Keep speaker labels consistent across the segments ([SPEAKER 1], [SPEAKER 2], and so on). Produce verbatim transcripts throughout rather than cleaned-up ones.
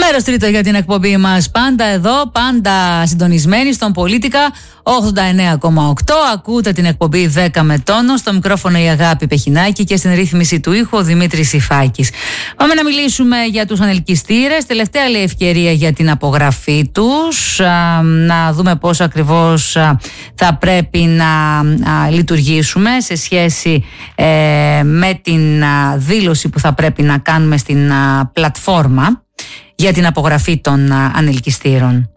[SPEAKER 1] Μέρος τρίτο για την εκπομπή μας. Πάντα εδώ, πάντα συντονισμένοι στον Πολίτικα ογδόντα εννέα κόμμα οκτώ. Ακούτε την εκπομπή δέκα με τόνο. Στο μικρόφωνο η Αγάπη Πεχινάκη και στην ρύθμιση του ήχου ο Δημήτρης Ιφάκης. Πάμε να μιλήσουμε για τους ανελκυστήρες. Τελευταία λέει ευκαιρία για την απογραφή τους. Α, να δούμε πώς ακριβώς α, θα πρέπει να α, λειτουργήσουμε σε σχέση ε, με την α, δήλωση που θα πρέπει να κάνουμε στην α, πλατφόρμα για την απογραφή των α, ανελκυστήρων.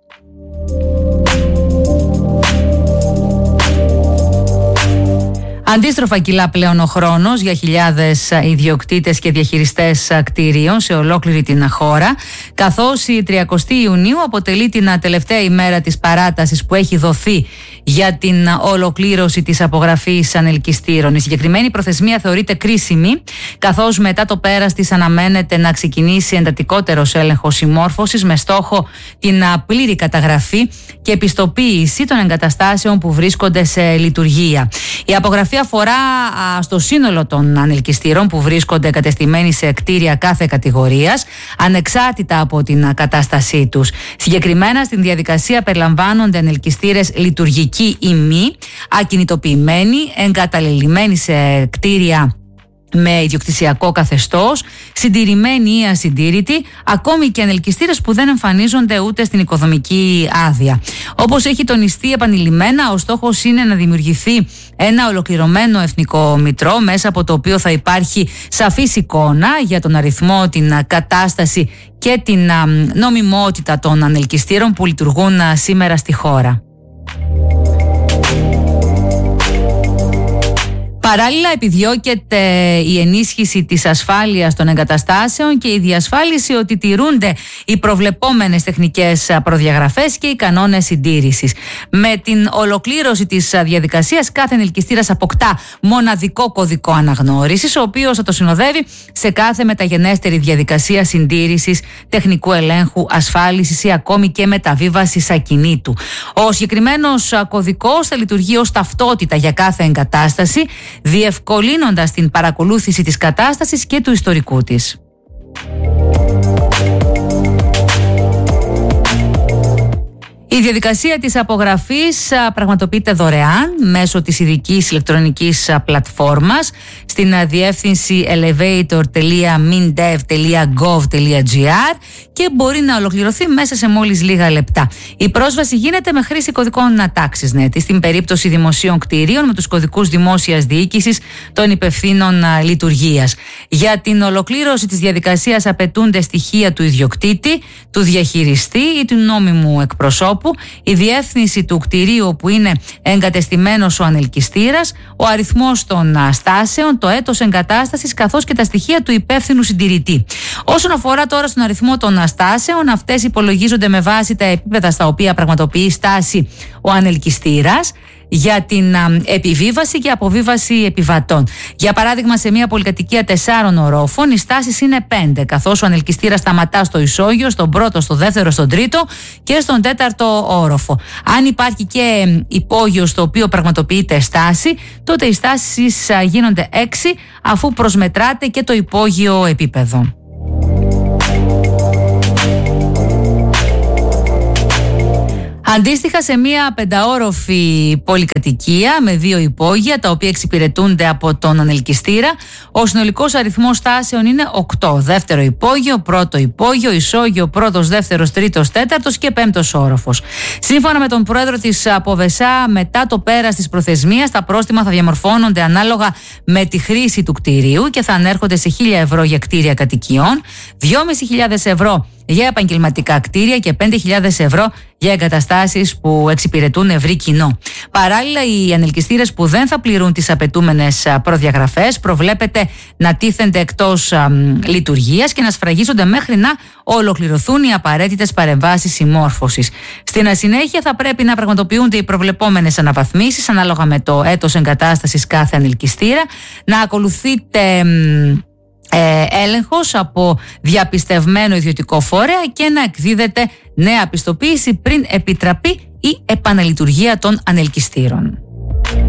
[SPEAKER 1] Αντίστροφα κυλά πλέον ο χρόνος για χιλιάδες ιδιοκτήτες και διαχειριστές κτηρίων σε ολόκληρη την χώρα, καθώς η τριαντάτη Ιουνίου αποτελεί την τελευταία ημέρα της παράτασης που έχει δοθεί για την ολοκλήρωση της απογραφής ανελκυστήρων. Η συγκεκριμένη προθεσμία θεωρείται κρίσιμη, καθώς μετά το πέρας της αναμένεται να ξεκινήσει εντατικότερος έλεγχος συμμόρφωσης με στόχο την πλήρη καταγραφή και επιστοποίηση των εγκαταστάσεων που βρίσκονται σε λειτουργία. Η απογραφή αφορά α, στο σύνολο των ανελκυστήρων που βρίσκονται εγκατεστημένοι σε κτίρια κάθε κατηγορίας, ανεξάρτητα από την κατάστασή τους. Συγκεκριμένα, στην διαδικασία περιλαμβάνονται ανελκυστήρες λειτουργικοί ή μη, ακινητοποιημένοι, εγκαταλελειμμένοι σε κτίρια με ιδιοκτησιακό καθεστώς, συντηρημένοι ή ασυντήρητοι, ακόμη και ανελκυστήρες που δεν εμφανίζονται ούτε στην οικοδομική άδεια. Όπως έχει τονιστεί επανειλημμένα, ο στόχος είναι να δημιουργηθεί ένα ολοκληρωμένο εθνικό μητρό, μέσα από το οποίο θα υπάρχει σαφής εικόνα για τον αριθμό, την κατάσταση και την νομιμότητα των ανελκυστήρων που λειτουργούν σήμερα στη χώρα. Παράλληλα, επιδιώκεται η ενίσχυση της ασφάλειας των εγκαταστάσεων και η διασφάλιση ότι τηρούνται οι προβλεπόμενες τεχνικές προδιαγραφές και οι κανόνες συντήρησης. Με την ολοκλήρωση της διαδικασίας, κάθε ανελκυστήρας αποκτά μοναδικό κωδικό αναγνώρισης, ο οποίος θα το συνοδεύει σε κάθε μεταγενέστερη διαδικασία συντήρησης, τεχνικού ελέγχου, ασφάλισης ή ακόμη και μεταβίβασης ακινήτου. Ο συγκεκριμένος κωδικός θα λειτουργεί ως ταυτότητα για κάθε εγκατάσταση, διευκολύνοντας την παρακολούθηση της κατάστασης και του ιστορικού της. Η διαδικασία της απογραφής πραγματοποιείται δωρεάν μέσω της ειδικής ηλεκτρονικής πλατφόρμας στην διεύθυνση elevator τελεία mindev τελεία gov τελεία gr και μπορεί να ολοκληρωθεί μέσα σε μόλις λίγα λεπτά. Η πρόσβαση γίνεται με χρήση κωδικών TaxisNet στην περίπτωση δημοσίων κτηρίων με τους κωδικούς δημόσιας διοίκησης των υπευθύνων λειτουργίας. Για την ολοκλήρωση της διαδικασίας απαιτούνται στοιχεία του ιδιοκτήτη, του διαχειριστή ή του νόμιμου εκπροσώπου, η διεύθυνση του κτηρίου όπου είναι εγκατεστημένος ο ανελκυστήρας, ο αριθμός των στάσεων, το έτος εγκατάστασης καθώς και τα στοιχεία του υπεύθυνου συντηρητή. Όσον αφορά τώρα στον αριθμό των στάσεων, αυτές υπολογίζονται με βάση τα επίπεδα στα οποία πραγματοποιεί στάση ο ανελκυστήρας για την επιβίβαση και αποβίβαση επιβατών. Για παράδειγμα, σε μια πολυκατοικία τεσσάρων ορόφων, οι στάσεις είναι πέντε, καθώς ο ανελκυστήρας σταματά στο ισόγειο, στον πρώτο, στο δεύτερο, στον τρίτο και στον τέταρτο όροφο. Αν υπάρχει και υπόγειο στο οποίο πραγματοποιείται στάση, τότε οι στάσεις γίνονται έξι, αφού προσμετράται και το υπόγειο επίπεδο. Αντίστοιχα, σε μια πενταόροφη πολυκατοικία με δύο υπόγεια, τα οποία εξυπηρετούνται από τον ανελκυστήρα, ο συνολικός αριθμός στάσεων είναι οκτώ. Δεύτερο υπόγειο, πρώτο υπόγειο, ισόγειο, πρώτος, δεύτερος, τρίτος, τέταρτος και πέμπτος όροφος. Σύμφωνα με τον πρόεδρο της Αποβεσά, μετά το πέρας της προθεσμίας, τα πρόστιμα θα διαμορφώνονται ανάλογα με τη χρήση του κτηρίου και θα ανέρχονται σε χίλια ευρώ για κτίρια κατοικιών, δυόμισι χιλιάδες ευρώ για επαγγελματικά κτίρια και πέντε χιλιάδες ευρώ για εγκαταστάσεις που εξυπηρετούν ευρύ κοινό. Παράλληλα, οι ανελκυστήρες που δεν θα πληρούν τις απαιτούμενες προδιαγραφές προβλέπεται να τίθενται εκτός α, λειτουργίας και να σφραγίζονται μέχρι να ολοκληρωθούν οι απαραίτητες παρεμβάσεις συμμόρφωσης. Στην συνέχεια θα πρέπει να πραγματοποιούνται οι προβλεπόμενες αναβαθμίσεις ανάλογα με το έτος εγκατάστασης κάθε ανελκυστήρα, να ακολουθείτε Ε, έλεγχος από διαπιστευμένο ιδιωτικό φορέα και να εκδίδεται νέα πιστοποίηση πριν επιτραπεί η επαναλειτουργία των ανελκυστήρων.